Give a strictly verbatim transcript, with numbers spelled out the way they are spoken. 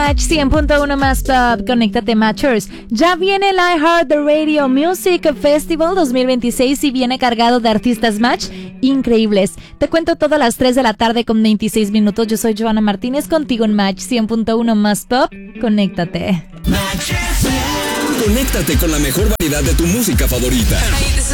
Match cien punto uno más Pop. Conéctate, Matchers. Ya viene el iHeartRadio Music Festival dos mil veintiséis y viene cargado de artistas Match increíbles. Te cuento todo a las tres de la tarde con veintiséis minutos. Yo soy Joana Martínez, contigo en Match cien punto uno más Pop. Conéctate. Conéctate con la mejor variedad de tu música favorita. Hey, this is